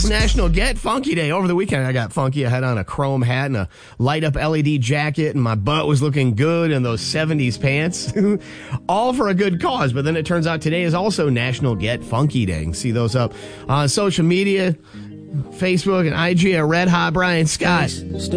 it's National Get Funky Day. Over the weekend, I got funky. I had on a chrome hat and a light-up LED jacket, and my butt was looking good in those 70s pants. All for a good cause. But then it turns out today is also National Get Funky Day. You can see those up on social media, Facebook and IG at Red Hot Brian Scott.